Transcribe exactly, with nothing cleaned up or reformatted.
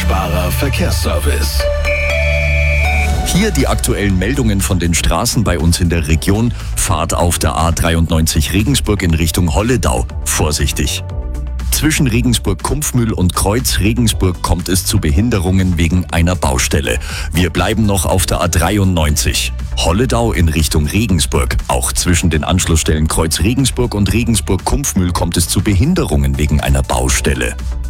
Sparer Verkehrsservice. Hier die aktuellen Meldungen von den Straßen bei uns in der Region. Fahrt auf der A dreiundneunzig Regensburg in Richtung Holledau. Vorsichtig. Zwischen Regensburg-Kumpfmühl und Kreuz Regensburg kommt es zu Behinderungen wegen einer Baustelle. Wir bleiben noch auf der A dreiundneunzig. Holledau in Richtung Regensburg. Auch zwischen den Anschlussstellen Kreuz Regensburg und Regensburg-Kumpfmühl kommt es zu Behinderungen wegen einer Baustelle.